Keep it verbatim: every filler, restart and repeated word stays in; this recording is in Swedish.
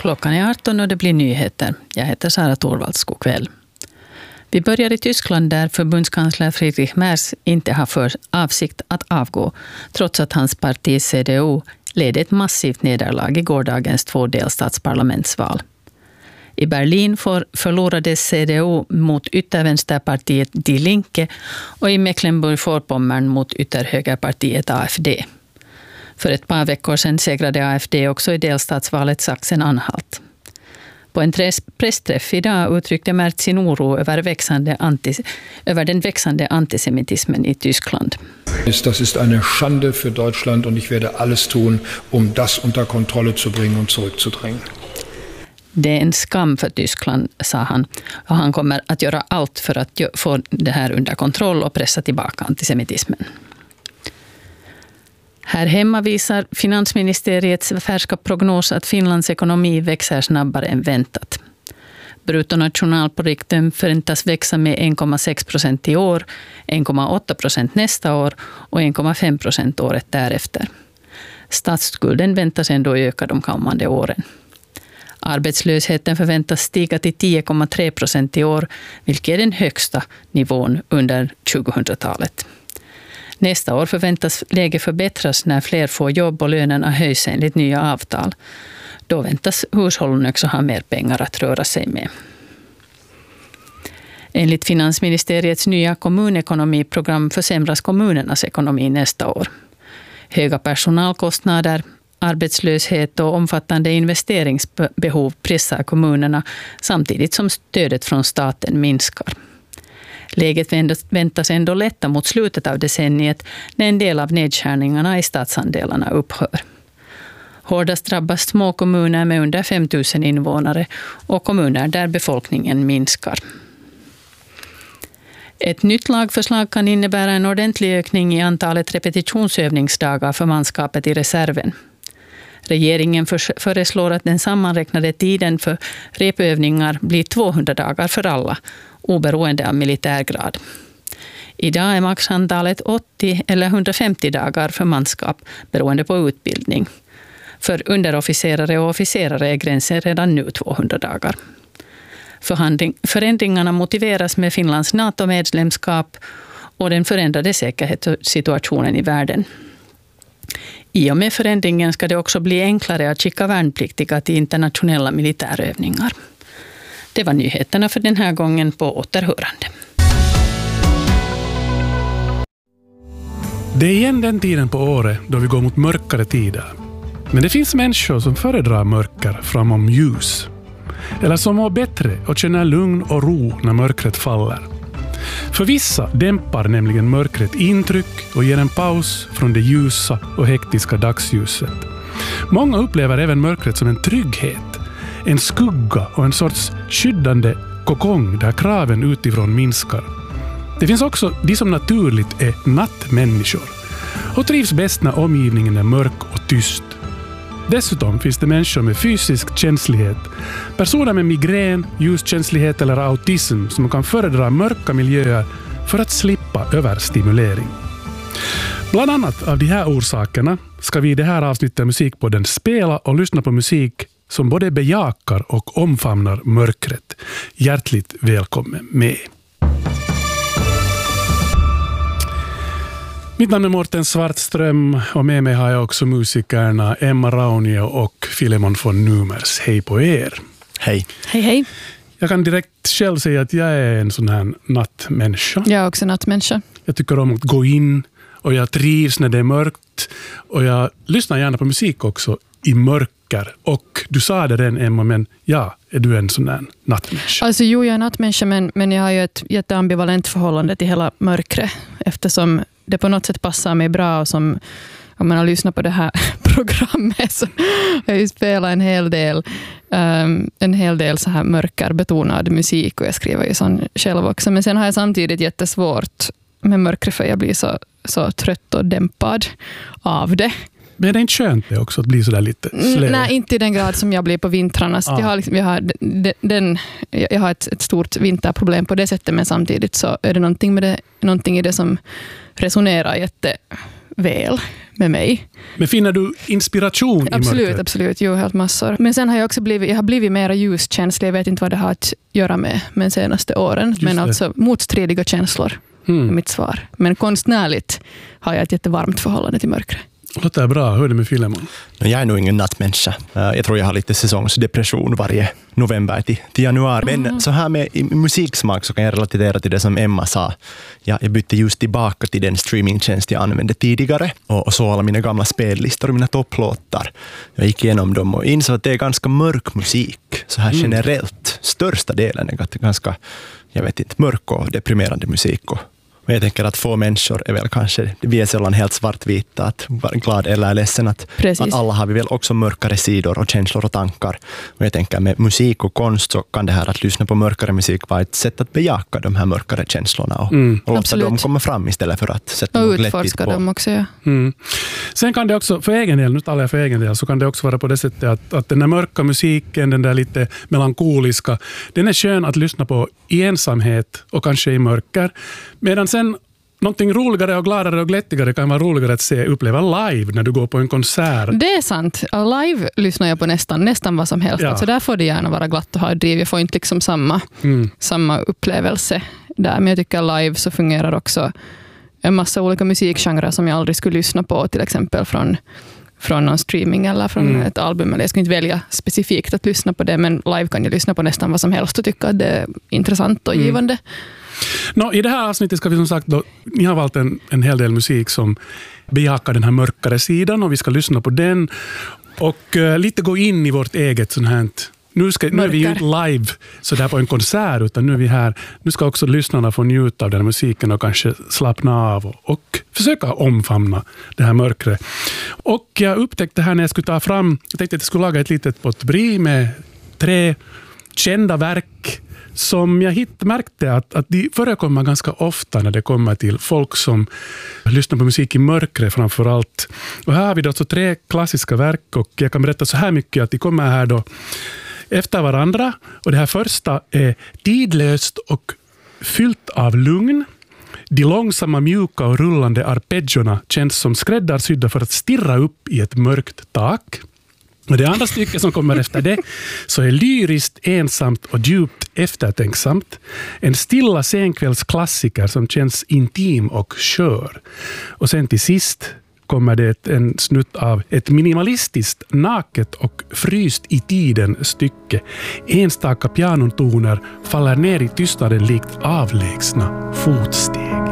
Klockan är arton och det blir nyheter. Jag heter Sara Torvalds. God kväll. Vi börjar i Tyskland där förbundskansler Friedrich Merz inte har för avsikt att avgå, trots att hans parti C D U ledde ett massivt nederlag i gårdagens två delstatsparlamentsval. I Berlin förlorade C D U mot yttervänsterpartiet Die Linke och i Mecklenburg-Vorpommern mot ytterhögerpartiet A F D. För ett par veckor sedan segrade A F D också i delstatsvalet Sachsen-Anhalt. På en pressträff idag uttryckte Merz sin oro över, växande antis- över den växande antisemitismen i Tyskland. Das ist eine Schande für Deutschland und ich werde alles tun, um das unter Kontrolle zu bringen und zurückzudrängen. Det är en skam för Tyskland, sa han. Och han kommer att göra allt för att få det här under kontroll och pressa tillbaka antisemitismen. Här hemma visar finansministeriets färska prognos att Finlands ekonomi växer snabbare än väntat. Bruttonationalprodukten förväntas växa med en komma sex procent i år, en komma åtta procent nästa år och en komma fem procent året därefter. Statsskulden väntas ändå öka de kommande åren. Arbetslösheten förväntas stiga till tio komma tre procent i år, vilket är den högsta nivån under tjugohundratalet. Nästa år förväntas läget förbättras när fler får jobb och lönerna höjs enligt nya avtal. Då väntas hushållen också ha mer pengar att röra sig med. Enligt finansministeriets nya kommunekonomiprogram försämras kommunernas ekonomi nästa år. Höga personalkostnader, arbetslöshet och omfattande investeringsbehov pressar kommunerna samtidigt som stödet från staten minskar. Läget väntas ändå lätta mot slutet av decenniet när en del av nedskärningarna i statsandelarna upphör. Hårdast drabbas små kommuner med under fem tusen invånare och kommuner där befolkningen minskar. Ett nytt lagförslag kan innebära en ordentlig ökning i antalet repetitionsövningsdagar för manskapet i reserven. Regeringen föreslår att den sammanräknade tiden för repövningar blir tvåhundra dagar för alla, oberoende av militärgrad. Idag är maxantalet åttio eller hundrafemtio dagar för manskap, beroende på utbildning. För underofficerare och officerare är gränsen redan nu tvåhundra dagar. Förändringarna motiveras med Finlands NATO-medlemskap och den förändrade säkerhetssituationen i världen. I och med förändringen ska det också bli enklare att skicka värnpliktiga till internationella militärövningar. Det var nyheterna för den här gången. På återhörande. Det är igen den tiden på året då vi går mot mörkare tider. Men det finns människor som föredrar mörker framom ljus. Eller som mår bättre och känner lugn och ro när mörkret faller. För vissa dämpar nämligen mörkret intryck och ger en paus från det ljusa och hektiska dagsljuset. Många upplever även mörkret som en trygghet, en skugga och en sorts skyddande kokong där kraven utifrån minskar. Det finns också de som naturligt är nattmänniskor och trivs bäst när omgivningen är mörk och tyst. Dessutom finns det människor med fysisk känslighet, personer med migrän, ljuskänslighet eller autism som kan föredra mörka miljöer för att slippa överstimulering. Bland annat av de här orsakerna ska vi i det här avsnittet Musikpodden spela och lyssna på musik som både bejakar och omfamnar mörkret. Hjärtligt välkommen med! Mitt namn är Mårten Svartström och med mig har jag också musikerna Emma Raunio och Filemon von Numers. Hej på er! Hej! Hej, hej! Jag kan direkt själv säga att jag är en sån här nattmänniska. Jag är också nattmänniska. Jag tycker om att gå in och jag trivs när det är mörkt. Och jag lyssnar gärna på musik också i mörker. Och du sa det redan, Emma, men ja, är du en sån här nattmänniska? Alltså jo, jag är nattmänniska, men, men jag har ju ett jätteambivalent förhållande till hela mörkret. Eftersom det på något sätt passar mig bra, och som om man har lyssnat på det här programmet så har jag ju spelat en hel del um, en hel del så här mörkerbetonad musik, och jag skriver ju sån själv också. Men sen har jag samtidigt jättesvårt med mörkret, för jag blir så, så trött och dämpad av det. Men det är inte skönt det också att bli så där lite slö? Nej, inte i den grad som jag blir på vintrarna. Så ah. jag, har liksom, jag, har den, jag har ett, ett stort vinterproblem på det sättet, men samtidigt så är det någonting, med det, någonting i det som resonerar jätte väl med mig. Men finner du inspiration absolut, i mörkret? Absolut, jo, helt massor. Men sen har jag också blivit, jag har blivit mer ljuskänslig. Jag vet inte vad det har att göra med, med de senaste åren. Just men det. Alltså motstridiga känslor Mm. är mitt svar. Men konstnärligt har jag ett jättevarmt förhållande till mörkret. Låter bra. Hur är det med Filemon? Jag är nog ingen nattmänniska. Jag tror jag har lite säsongsdepression varje november till, till januari. Men mm. så här med musiksmak så kan jag relatera till det som Emma sa. Ja, jag bytte just tillbaka till den streamingtjänst jag använde tidigare och, och så alla mina gamla spellistor och mina topplåtar. Jag gick igenom dem och insåg att det är ganska mörk musik. Så här mm. generellt. Största delen är ganska, jag vet inte, mörk och deprimerande musik. Och Men jag tänker att få människor är väl kanske, vi är sällan helt svartvita, att vara glad eller ledsen, att, att alla har vi väl också mörkare sidor och känslor och tankar. Och jag tänker med musik och konst så kan det här att lyssna på mörkare musik vara ett sätt att bejaka de här mörkare känslorna och, mm. och låta dem komma fram istället för att sätta och utforska dem också, ja. Mm. Sen kan det också, för egen del, nu talar jag för egen del, så kan det också vara på det sättet att, att den där mörka musiken, den där lite melankoliska, den är skön att lyssna på i ensamhet och kanske i mörker. Medan sen någonting roligare och gladare och glättigare kan vara roligare att se uppleva live när du går på en konsert. Det är sant. Live lyssnar jag på nästan, nästan vad som helst. Ja. Alltså där får det gärna vara glatt och ha driv. Jag får inte liksom samma, mm. samma upplevelse där. Men jag tycker live så fungerar också en massa olika musikgenrer som jag aldrig skulle lyssna på. Till exempel från, från någon streaming eller från mm. ett album. Eller jag ska inte välja specifikt att lyssna på det. Men live kan jag lyssna på nästan vad som helst och tycka att det är intressant och givande. Mm. No, i det här avsnittet ska vi som sagt då, ni har valt en, en hel del musik som bejakar den här mörkare sidan och vi ska lyssna på den och uh, lite gå in i vårt eget sånt här. Nu, ska, nu är vi ju inte live så där på en konsert utan nu är vi här. Nu ska också lyssnarna få njuta av den här musiken och kanske slappna av och, och försöka omfamna det här mörkret. Och jag upptäckte här när jag skulle ta fram, jag tänkte att jag skulle laga ett litet potpourri med tre kända verk som jag hitt märkte att, att de förekommer ganska ofta när det kommer till folk som lyssnar på musik i mörkret framför allt. Och här har vi då alltså tre klassiska verk och jag kan berätta så här mycket att de kommer här då efter varandra. Och det här första är tidlöst och fyllt av lugn. De långsamma, mjuka och rullande arpeggiorna känns som skräddarsydda för att stirra upp i ett mörkt tak. Och det andra stycket som kommer efter det så är lyriskt, ensamt och djupt eftertänksamt. En stilla senkvällsklassiker som känns intim och skör. Och sen till sist kommer det en snutt av ett minimalistiskt, naket och fryst i tiden stycke. Enstaka pianontoner faller ner i tystnaden likt avlägsna fotsteg.